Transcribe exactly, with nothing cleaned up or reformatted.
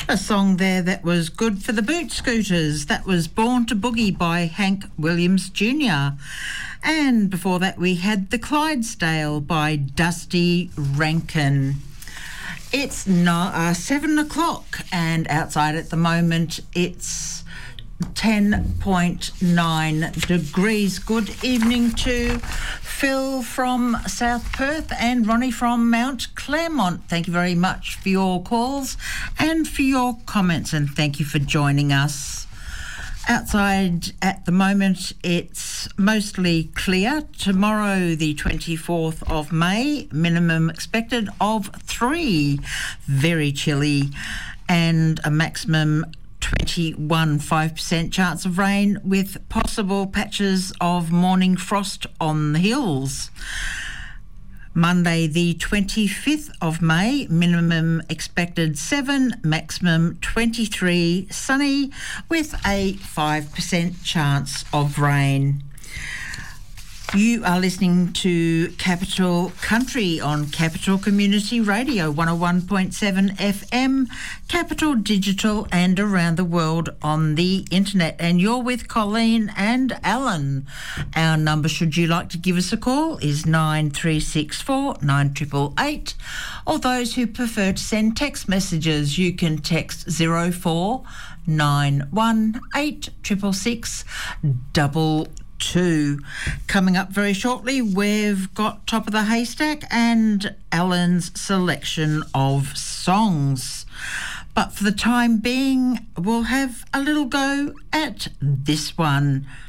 A song there that was good for the boot scooters. That was Born to Boogie by Hank Williams Junior And before that we had The Clydesdale by Dusty Rankin. It's now uh, seven o'clock and outside at the moment it's ten point nine degrees. Good evening to Phil from South Perth and Ronnie from Mount Claremont. Thank you very much for your calls and for your comments, and thank you for joining us. Outside at the moment it's mostly clear. Tomorrow the twenty-fourth of May, minimum expected of three. Very chilly and a maximum twenty-one, five percent chance of rain with possible patches of morning frost on the hills. Monday the twenty-fifth of May, minimum expected seven, maximum twenty-three, sunny with a five percent chance of rain. You are listening to Capital Country on Capital Community Radio, one oh one point seven F M, Capital Digital and around the world on the internet. And you're with Colleen and Alan. Our number, should you like to give us a call, is nine three six four, nine eight eight eight. Or those who prefer to send text messages, you can text zero four nine one eight six six six double two. Coming up very shortly, we've got Top of the Haystack and Alan's selection of songs. But for the time being, we'll have a little go at this one.